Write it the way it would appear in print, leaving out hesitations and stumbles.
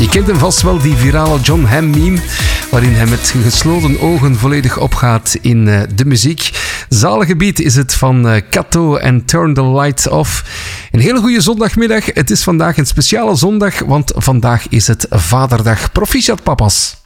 Je kent hem vast wel, die virale Jon Hamm meme, waarin hij met gesloten ogen volledig opgaat in de muziek. Zalige beat is het van Kato en Turn the Lights Off. Een hele goede zondagmiddag. Het is vandaag een speciale zondag, want vandaag is het Vaderdag. Proficiat, papa's.